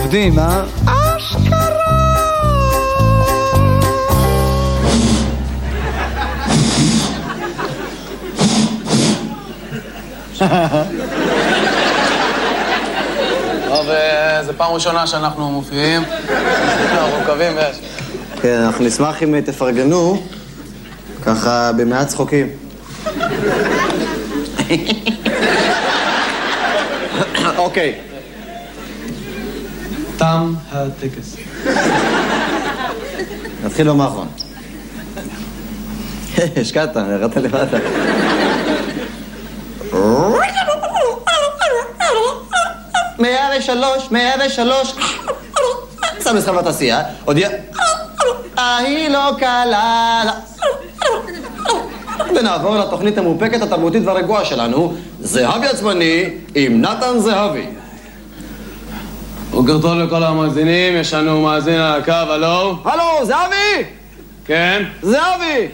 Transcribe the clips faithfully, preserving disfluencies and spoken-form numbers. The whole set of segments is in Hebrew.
עובדים, אה? אשכרה! טוב, זו פעם ראשונה שאנחנו מופיעים. אנחנו מקווים ויש. כן, אנחנו נשמח אם תפרגנו, ככה במעט צחוקים. אוקיי. תם הטקס. נתחיל לו מאחרון. השקעת, נראית לבד. מאה ושלוש, מאה ושלוש. שם מסחר בתעשייה, הודיע. ההיא לא קלה. ונעבור לתוכנית המאופקת, התרבותית והרגועה שלנו, זהבי עצמני עם נתן זהבי. בוקר טוב לכל המאזינים, יש לנו מאזין על הקו, הלו? הלו, זהבי! כן? זהבי!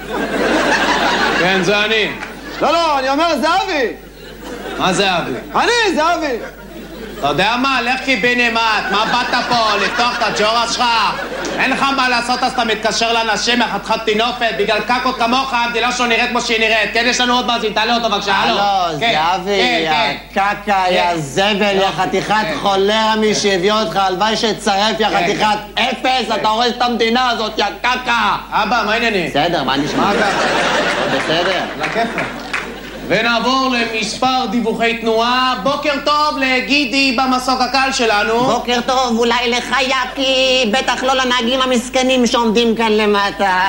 כן, זה אני. לא, לא, אני אומר זהבי! מה זהבי? אני, זהבי! אתה יודע מה? לך קיבינימט, מה באת פה? לפתוח את הג'ורה שלך? אין לך מה לעשות, אז אתה מתקשר לאנשים מחתיכת טינופת, בגלל קקות כמוך, המדינה שלו נראית כמו שהיא נראית. כן, יש לנו עוד מאזין, תעלה אותו בבקשה, הלו. הלו, זהבי, יא קקה, יא זבל, יא חתיכת חולרה, מי שהביא אותך, הלוואי שצרף, יא חתיכת אפס, אתה הורס את המדינה הזאת, יא קקה. אבא, מה העניינים? בסדר, מה נשמע? בסדר. לכיפה. ונעבור למספר דיווחי תנועה. בוקר טוב לגידי במסוק הקל שלנו. בוקר טוב, אולי לך יקי, בטח לא לנהגים המסכנים שעומדים כאן למטה.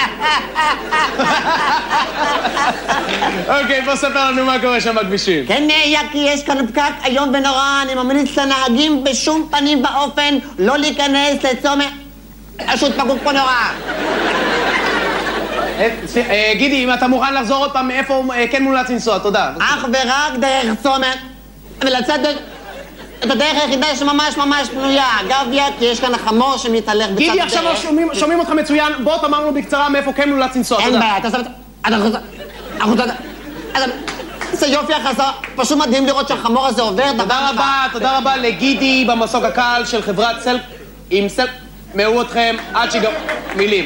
אוקיי, בוא ספר לנו מה קורה שם בכבישים. כן, יקי, יש כאן פקק היום ונורא, אני ממליץ לנהגים בשום פנים ואופן לא להיכנס לצומת... פשוט פקוק פה נורא. גידי, אם אתה מוכן לחזור עוד פעם מאיפה כן מומלץ לנסוע, תודה. אך ורק דרך צומת, ולצד את הדרך היחידה שממש ממש פנויה. אגב, יקי, יש כאן החמור שמתהלך בצד הדרך. גידי, עכשיו שומעים אותך מצוין, בוא תאמר לנו בקצרה מאיפה כן מומלץ לנסוע, תודה. אין בעיה, אתה סבבה... זה יופי החסר, פשוט מדהים לראות שהחמור הזה עובר. תודה רבה, תודה רבה לגידי במסוק הקל של חברת סלק עם סלק. מאו אתכם עד שגם מילים.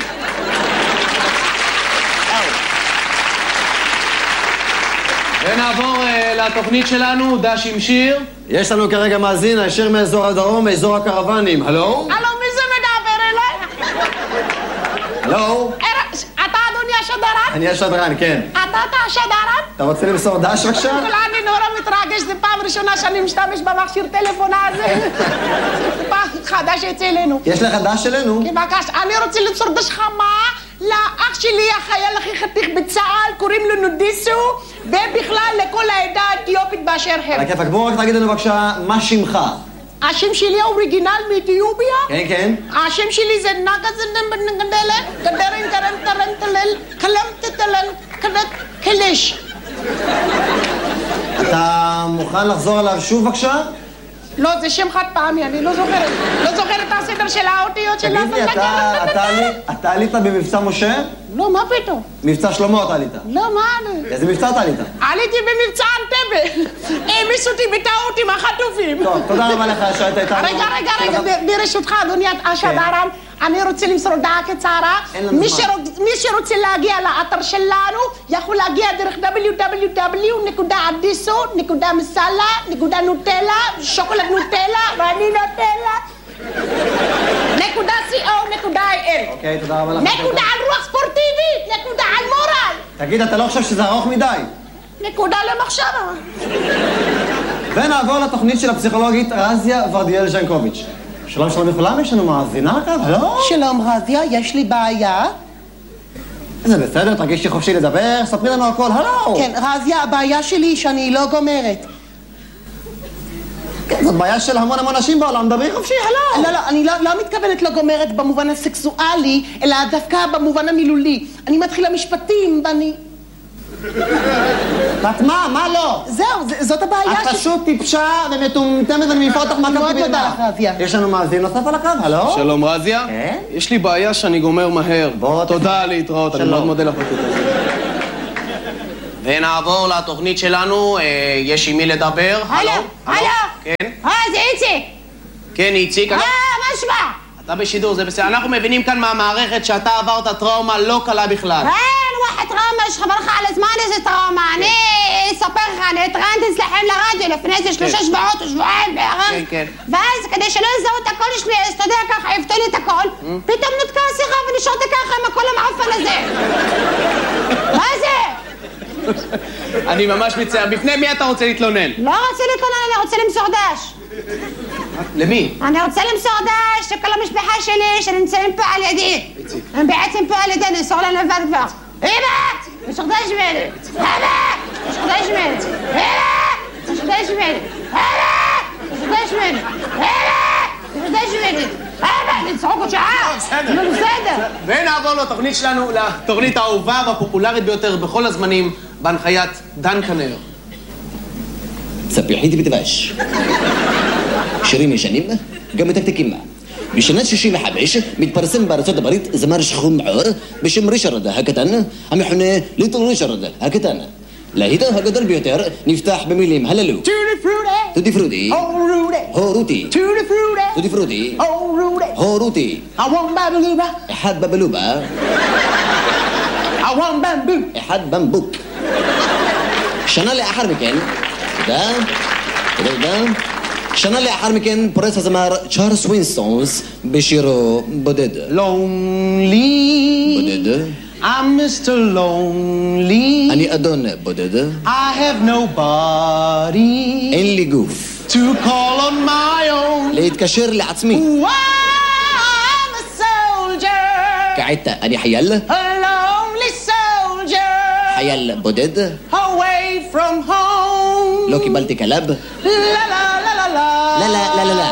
ונעבור לתוכנית שלנו, דש עם שיר. יש לנו כרגע מאזין, הישר מאזור הדרום, מאזור הקרוונים. הלו? הלו, מי זה מדבר אליי? הלו? אתה אדוני השדרן? אני השדרן, כן. אתה אתה השדרן? אתה רוצה למסור דש בבקשה? אני נורא מתרגש, זו פעם ראשונה שאני משתמש במכשיר טלפון הזה. זה פעם חדש אצלנו. יש לך דש שלנו? כן, בבקשה, אני רוצה למסור דש חמה לאח שלי, החייל הכי חתיך בצה"ל, קוראים לו נודיסו, ובכלל לכל העדה האתיופית באשר הם. על הכיפק, בואו רק תגיד לנו בבקשה, מה שמך? השם שלי האוריגינל מאתיופיה? כן, כן. השם שלי זה נגזנגדלה, גדרן גרם טרנטלל, קלמטטלן, קלש. אתה מוכן לחזור עליו שוב בבקשה? לא, זה שם חד פעמי, אני לא זוכרת. לא זוכרת את הסדר של האותיות של... תגיד לי, אתה עלית במבצע משה? לא, מה פתאום? מבצע שלמה אתה עלית. לא, מה אני? איזה מבצע אתה עלית? עליתי במבצע אנטבה. העמיסו אותי בטעות עם החטופים. טוב, תודה רבה לך שהיית איתנו. רגע, רגע, רגע, ברשותך, אדוני השדרן, אני רוצה למסור הודעה קצרה. מי שרוצה להגיע לאתר שלנו, יכול להגיע דרך דאבליו דאבליו דאבליו נקודה אדיסו נקודה מסאלה נקודה נוטלה, שוקולד נוטלה, ואני נוטלה. נקודה סי או נקודה איי אל. אוקיי, תודה רבה לך. נקודה על רוח ספורטיבית, נקודה על מורל. תגיד, אתה לא חושב שזה ארוך מדי? נקודה למחשבה. ונעבור לתוכנית של הפסיכולוגית רזיה ורדיאל ז'נקוביץ'. שלום שלום לכולם, יש לנו מאזינה כאן, הלו? שלום רזיה, יש לי בעיה. זה בסדר, תרגישי חופשי לדבר, ספרי לנו הכל, הלו! כן, רזיה, הבעיה שלי היא שאני לא גומרת. כן, זאת בעיה של המון המון אנשים בעולם, דברי חופשי, הלו! לא, לא, אני לא, לא מתכוונת לא גומרת במובן הסקסואלי, אלא דווקא במובן המילולי. אני מתחילה משפטים ואני... ואת מה? מה לא? זהו, זאת הבעיה את פשוט טיפשה ומטומטמת ואני מעיפה אותך מהקו מאוד מודה לך, רזיה. יש לנו מאזין נוסף על הקו, הלו? שלום רזיה. כן? יש לי בעיה שאני גומר מהר. תודה להתראות, אני מאוד מודה לך. ונעבור לתוכנית שלנו, יש עם מי לדבר. הלו, הלו. כן? אה, זה איציק. כן, איציק, אה, אנחנו- מה שמע? אתה בשידור, זה בסדר. אנחנו מבינים כאן מהמערכת שאתה עברת טראומה לא קלה בכלל. אין, וואחד טראומה, שחבל לך על הזמן איזה טראומה. אני אספר לך, אני התראיינתי אצלכם לרדיו לפני איזה שלושה שבועות או שבועיים בערך. כן, כן. ואז כדי שלא יזהו את הקול שלי, אז אתה יודע ככה, יפתו לי את הקול, פתאום נתקע השיחה ונשארתי ככה עם הקול המעפן הזה. מה זה? אני ממש מצטער. בפני מי אתה רוצה להתלונן? לא רוצה להתלונן, אני רוצה למסור דש. למי? אני רוצה למסור דש לכל המשפחה שלי שנמצאים פה על ידי. הם בעצם פה על ידי, נמסור להם לבד כבר. אמא! יש דש ממני! אמא! יש דש ממני! אמא! יש דש ממני! אמא! יש דש ממני! אמא! יש דש ממני! אמא! לצחוק עוד שעה! בסדר. נו, בסדר. ונעבור לתוכנית שלנו, לתוכנית האהובה והפופולרית ביותר בכל הזמנים, בהנחיית דן כנר. ספיחית בדבש. שירים ישנים, גם מתקתקים. בשנת שישים וחמש מתפרסם בארצות הברית זמר שחום עור בשם ריצ'רד הקטן, המכונה ליטל ריצ'רד הקטן. להיטו הגדול ביותר נפתח במילים הללו: טוטי פרוטי! טוטי פרוטי, הו רוטי! הו רוטי, טוטי פרוטי! טוטי פרוטי, הו רוטי! הו רוטי, I want בבלובה! אחד בבלובה, I want במבו! אחד במבוק. שנה לאחר מכן, תודה, תודה, תודה. שנה לאחר מכן פורץ הזמר צ'ארלס ווינסטונס בשירו בודד. Lonely, בודד. I'm Mister Lonely. אני אדון בודד. I have nobody אין לי גוף. to call on my own. להתקשר לעצמי. Wow, I'm a soldier! כעת אני חייל. A lonely soldier! חייל בודד. Away from home! לא קיבלתי כלב. La la la la la! לא, לא, לא, לא, לא.